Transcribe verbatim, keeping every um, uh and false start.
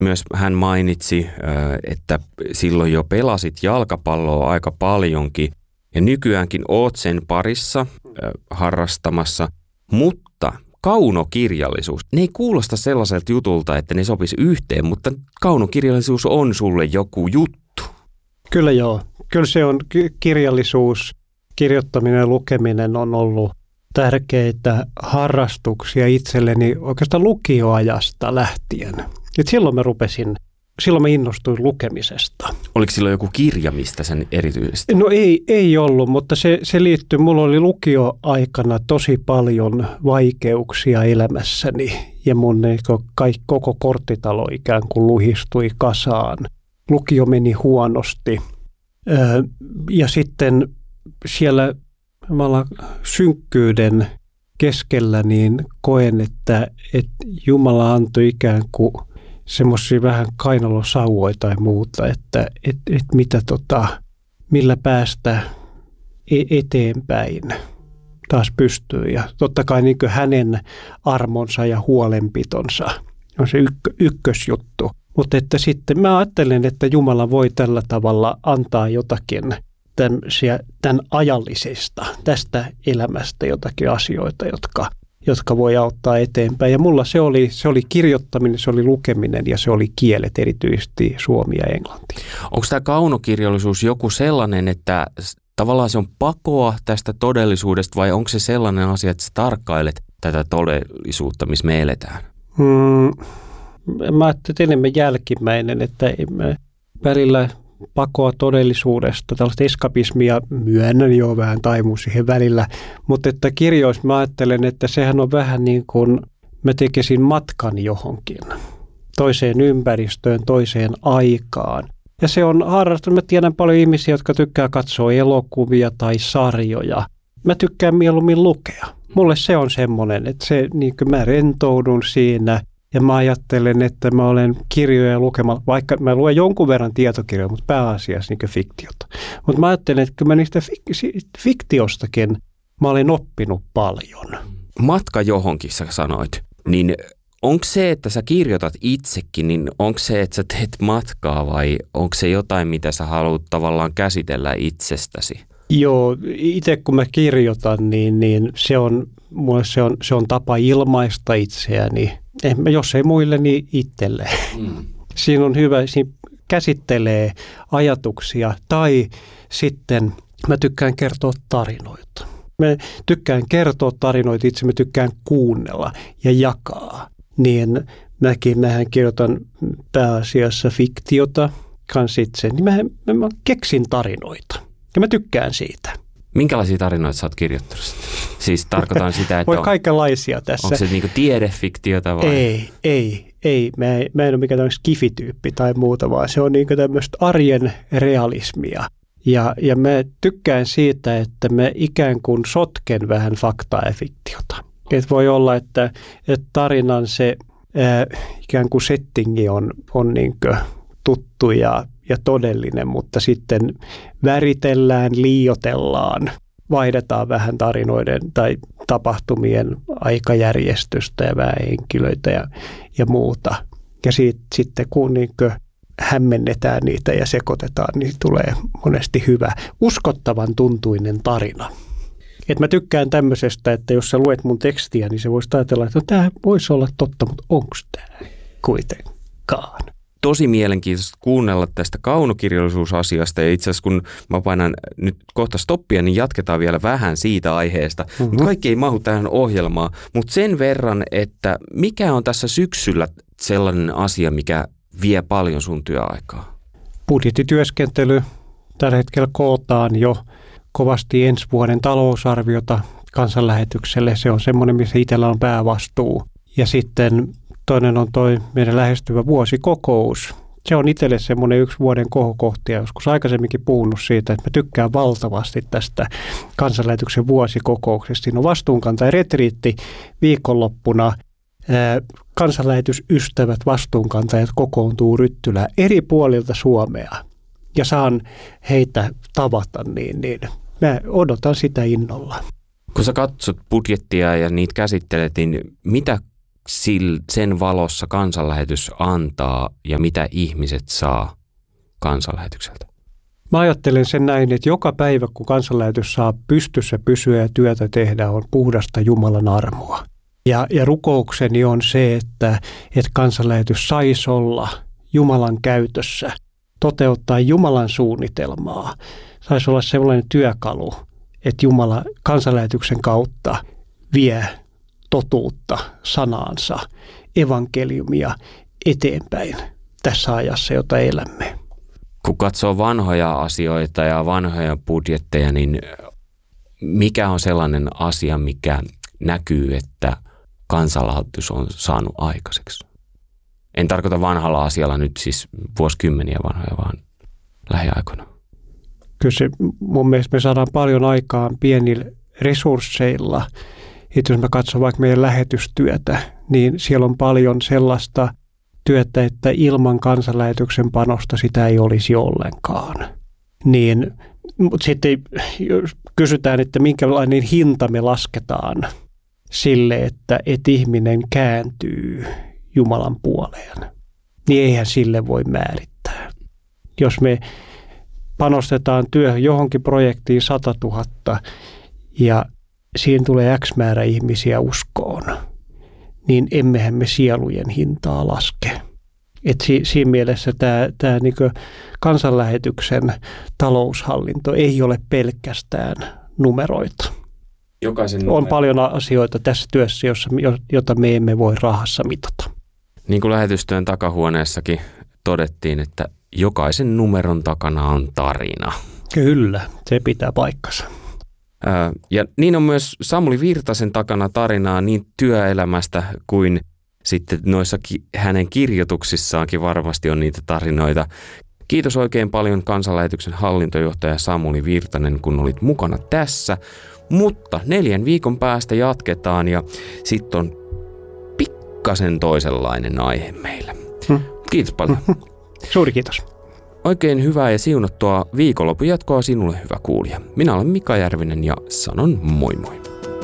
Myös hän mainitsi, että silloin jo pelasit jalkapalloa aika paljonkin ja nykyäänkin oot sen parissa harrastamassa, mutta kaunokirjallisuus, ne ei kuulosta sellaiselta jutulta, että ne sopisi yhteen, mutta kaunokirjallisuus on sulle joku juttu. Kyllä joo. Kyllä se on kirjallisuus, kirjoittaminen ja lukeminen on ollut tärkeitä harrastuksia itselleni oikeastaan lukioajasta lähtien. Et silloin mä rupesin, silloin mä innostuin lukemisesta. Oliko silloin joku kirja, mistä sen erityisesti? No ei, ei ollut, mutta se, se liittyy, mulla oli lukioaikana tosi paljon vaikeuksia elämässäni ja mun kaikki, koko korttitalo ikään kuin luhistui kasaan. Lukio meni huonosti ja sitten siellä mä ollaan synkkyyden keskellä, niin koen, että, että Jumala antoi ikään kuin semmoisia vähän kainalosauvoja tai muuta, että et, et mitä tota, millä päästä eteenpäin taas pystyy. Ja totta kai niin kuin hänen armonsa ja huolenpitonsa on se ykkö, ykkösjuttu. Mutta että sitten mä ajattelen, että Jumala voi tällä tavalla antaa jotakin tämän ajallisesta, tästä elämästä jotakin asioita, jotka, jotka voi auttaa eteenpäin. Ja mulla se oli, se oli kirjoittaminen, se oli lukeminen ja se oli kielet, erityisesti suomi ja englanti. Onko tämä kaunokirjallisuus joku sellainen, että tavallaan se on pakoa tästä todellisuudesta vai onko se sellainen asia, että sä tarkkailet tätä todellisuutta, missä me eletään? Hmm, mä ajattelin enemmän jälkimmäinen, että välillä pakoa todellisuudesta, tällaista eskapismia myönnän jo vähän taimun siihen välillä, mutta että kirjoissa mä ajattelen, että sehän on vähän niin kuin mä tekisin matkan johonkin, toiseen ympäristöön, toiseen aikaan. Ja se on harrastus, mä tiedän paljon ihmisiä, jotka tykkää katsoa elokuvia tai sarjoja. Mä tykkään mieluummin lukea. Mulle se on semmoinen, että se, niin kuin mä rentoudun siinä. Ja mä ajattelen, että mä olen kirjoja lukemalla, vaikka mä luen jonkun verran tietokirjoja, mutta pääasiassa niin fiktiota. Mutta mä ajattelen, että mä niistä fik- fiktiostakin mä olen oppinut paljon. Matka johonkin sä sanoit, niin onko se, että sä kirjoitat itsekin, niin onko se, että sä teet matkaa vai onko se jotain, mitä sä haluat tavallaan käsitellä itsestäsi? Joo, itse kun mä kirjoitan, niin, niin se, on, mulle se, on, se on tapa ilmaista itseäni. Eh, jos ei muille, niin itselle. Mm. Siinä on hyvä, siinä käsittelee ajatuksia tai sitten mä tykkään kertoa tarinoita. Mä tykkään kertoa tarinoita itse, mä tykkään kuunnella ja jakaa. Niin mäkin, mähän kirjoitan pääasiassa fiktiota kans itse, niin mä, mä, mä keksin tarinoita ja mä tykkään siitä. Minkälaisia tarinoita sä oot kirjoittanut? Siis tarkoitan sitä, että... Voi on, kaikenlaisia tässä. Onko se niinku tiedefiktiota vai? Ei, ei, ei. Mä, mä en ole mikään tämmöistä skifityyppi tai muuta, vaan se on niinku tämmöistä arjen realismia. Ja, ja mä tykkään siitä, että mä ikään kuin sotken vähän faktaa ja fiktiota. Et voi olla, että, että tarinan se ää, ikään kuin settingi on, on niinku tuttu ja, ja todellinen, mutta sitten väritellään, liioitellaan, vaihdetaan vähän tarinoiden tai tapahtumien aikajärjestystä ja vähän henkilöitä ja, ja muuta. Ja siitä, sitten kun niin hämmennetään niitä ja sekoitetaan, niin tulee monesti hyvä, uskottavan tuntuinen tarina. Et mä tykkään tämmöisestä, että jos sä luet mun tekstiä, niin se voisi ajatella, että no, tämä voisi olla totta, mutta onko tämä kuitenkaan? Tosi mielenkiintoista kuunnella tästä kaunokirjallisuusasiasta ja itse asiassa kun mä painan nyt kohta stoppia, niin jatketaan vielä vähän siitä aiheesta. Mm-hmm. Mutta kaikki ei mahu tähän ohjelmaan, mutta sen verran, että mikä on tässä syksyllä sellainen asia, mikä vie paljon sun työaikaa? Budjettityöskentely. Tällä hetkellä kootaan jo kovasti ensi vuoden talousarviota kansanlähetykselle. Se on semmoinen, missä itsellä on päävastuu. Ja sitten toinen on toi meidän lähestyvä vuosikokous. Se on itselle semmoinen yksi vuoden kohokohtia. Joskus aikaisemminkin puhunut siitä, että mä tykkään valtavasti tästä kansanlähetyksen vuosikokouksesta. Siinä on vastuunkantaja retriitti viikonloppuna. Kansanlähetysystävät, vastuunkantajat kokoontuu Ryttylään eri puolilta Suomea ja saan heitä tavata, niin, niin mä odotan sitä innolla. Kun sä katsot budjettia ja niitä käsittelet, niin mitä sen valossa kansanlähetys antaa ja mitä ihmiset saa kansanlähetykseltä? Mä ajattelen sen näin, että joka päivä kun kansanlähetys saa pystyssä pysyä ja työtä tehdä, on puhdasta Jumalan armoa. Ja, ja rukoukseni on se, että, että kansanlähetys saisi olla Jumalan käytössä, toteuttaa Jumalan suunnitelmaa. Saisi olla sellainen työkalu, että Jumala kansanlähetyksen kautta vie totuutta, sanaansa, evankeliumia eteenpäin tässä ajassa, jota elämme. Kun katsoo vanhoja asioita ja vanhoja budjetteja, niin mikä on sellainen asia, mikä näkyy, että kansanlähetys on saanut aikaiseksi? En tarkoita vanhalla asialla nyt siis vuosikymmeniä vanhoja, vaan lähiaikoina. Kyllä se, mun mielestä me saadaan paljon aikaan pienillä resursseilla. Itse jos mä katson vaikka meidän lähetystyötä, niin siellä on paljon sellaista työtä, että ilman kansanlähetyksen panosta sitä ei olisi ollenkaan. Niin, mutta sitten jos kysytään, että minkälainen hinta me lasketaan sille, että, että ihminen kääntyy Jumalan puoleen, niin eihän sille voi määrittää. Jos me panostetaan työhön johonkin projektiin satatuhatta ja siinä tulee X määrä ihmisiä uskoon, niin emmehän me sielujen hintaa laske. Et si, siinä mielessä tämä, tämä niin kuin kansanlähetyksen taloushallinto ei ole pelkästään numeroita. Jokaisen numero. On paljon asioita tässä työssä, jossa, jota me emme voi rahassa mitata. Niin kuin lähetystyön takahuoneessakin todettiin, että jokaisen numeron takana on tarina. Kyllä, se pitää paikkansa. Ja niin on myös Samuli Virtasen takana tarinaa niin työelämästä kuin sitten noissa hänen kirjoituksissaankin varmasti on niitä tarinoita. Kiitos oikein paljon kansanlähetyksen hallintojohtaja Samuli Virtanen, kun olit mukana tässä. Mutta neljän viikon päästä jatketaan ja sitten on pikkasen toisenlainen aihe meillä. Hmm. Kiitos paljon. Suuri kiitos. Oikein hyvää ja siunattua viikonlopun jatkoa sinulle, hyvä kuulija. Minä olen Mika Järvinen ja sanon moi moi.